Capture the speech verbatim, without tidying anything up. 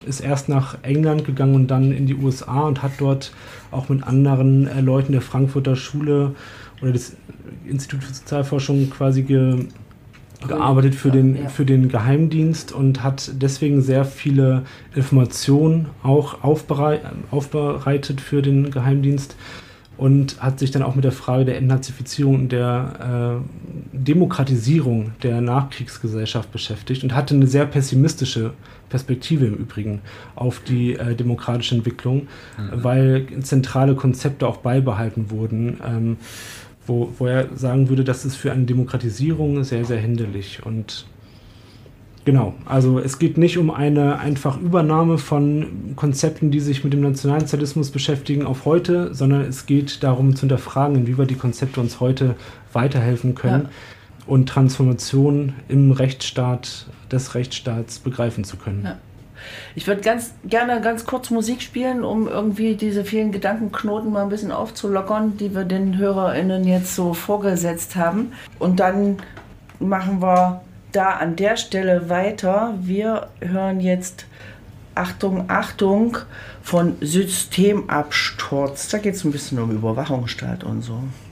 Ist erst nach England gegangen und dann in die U S A und hat dort auch mit anderen äh, Leuten der Frankfurter Schule oder des Institut für Sozialforschung quasi ge, gearbeitet für den, ja. für den Geheimdienst und hat deswegen sehr viele Informationen auch aufberei- aufbereitet für den Geheimdienst und hat sich dann auch mit der Frage der Entnazifizierung und der äh, Demokratisierung der Nachkriegsgesellschaft beschäftigt und hatte eine sehr pessimistische Perspektive im Übrigen auf die äh, demokratische Entwicklung, mhm. weil zentrale Konzepte auch beibehalten wurden, ähm, wo, wo er sagen würde, das ist für eine Demokratisierung sehr, sehr hinderlich. Und genau, also es geht nicht um eine einfach Übernahme von Konzepten, die sich mit dem Nationalsozialismus beschäftigen, auf heute, sondern es geht darum zu hinterfragen, inwieweit die Konzepte uns heute weiterhelfen können, ja. und Transformation im Rechtsstaat, des Rechtsstaats begreifen zu können. Ja. Ich würde ganz gerne ganz kurz Musik spielen, um irgendwie diese vielen Gedankenknoten mal ein bisschen aufzulockern, die wir den HörerInnen jetzt so vorgesetzt haben. Und dann machen wir da an der Stelle weiter. Wir hören jetzt Achtung, Achtung von Systemabsturz. Da geht es ein bisschen um Überwachungsstaat und so.